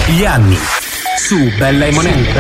Gli anni su Bella e Monella.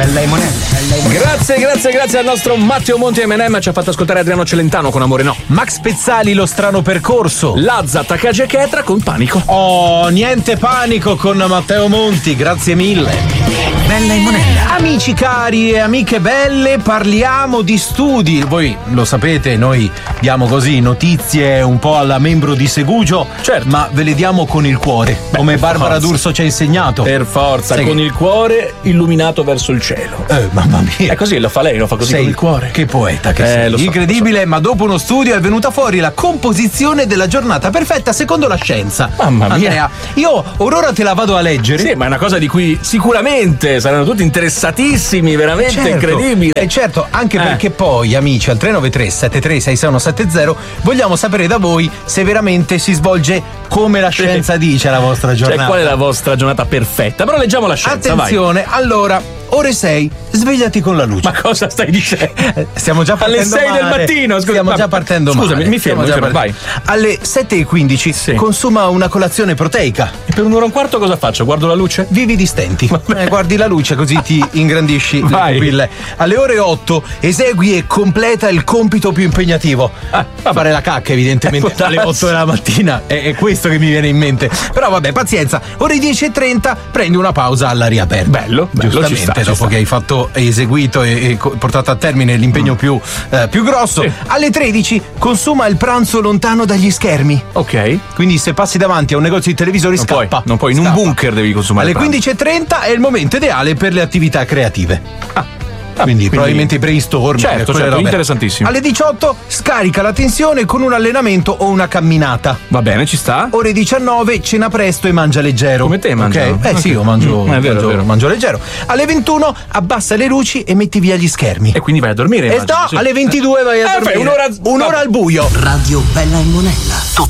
Grazie al nostro Matteo Monti M&M, ci ha fatto ascoltare Adriano Celentano con Amore No. Max Pezzali, Lo strano percorso. Lazza, Takagi e Chetra con Panico. Oh, niente panico con Matteo Monti, grazie mille. Bella e Monella. Amici cari e amiche belle, parliamo di studi. Voi lo sapete, noi diamo così notizie un po' alla membro di Segugio, certo, ma ve le diamo con il cuore, come Barbara D'Urso ci ha insegnato. Per forza, Sai con che... il cuore illuminato verso il cielo. Mamma mia. È così, lo fa lei, lo fa così Sei con il cuore. Che poeta che sei. Lo so, incredibile, ma dopo uno studio è venuta fuori la composizione della giornata perfetta secondo la scienza. Mamma mia. Andrea, io ora te la vado a leggere. Sì, ma è una cosa di cui sicuramente saranno tutti interessatissimi, veramente certo, incredibile. E certo, anche perché poi, amici, al 393 736670 vogliamo sapere da voi se veramente si svolge come la scienza dice la vostra giornata. Cioè, qual è la vostra giornata perfetta? Però leggiamo la scienza, attenzione, vai. Allora, ore 6, svegliati con la luce. Ma cosa stai dicendo? Stiamo già partendo alle 6 male. del mattino, scusa. Stiamo già partendo male. Scusami, mi fermo, vai. Alle 7:15 sì, consuma una colazione proteica. E per un'ora e un quarto cosa faccio? Guardo la luce? Vivi di stenti. Guardi la luce così ti ingrandisci le pupille. Alle ore 8 esegui e completa il compito più impegnativo. Fare la cacca, evidentemente, alle 8 della mattina. È questo che mi viene in mente. Però vabbè, pazienza. Ore 10:30 prendi una pausa all'aria aperta. Bello, giustamente, dopo che hai fatto, eseguito e portato a termine l'impegno più grosso. Sì. Alle 13 consuma il pranzo lontano dagli schermi. Ok. Quindi se passi davanti a un negozio di televisori scappa. Non puoi, in un bunker devi consumare. Alle 15:30 è il momento ideale per le attività creative. Quindi probabilmente i brainstorming. Certo, interessantissimo. Alle 18 scarica la tensione con un allenamento o una camminata. Va bene, ci sta. Ore 19 cena presto e mangia leggero. Come te mangi? Okay? Sì, io mangio, è vero. mangio leggero. Alle 21 abbassa le luci e metti via gli schermi. E quindi vai a dormire. No, alle 22 vai a dormire. Fai un'ora al buio. Radio Bella e Monella.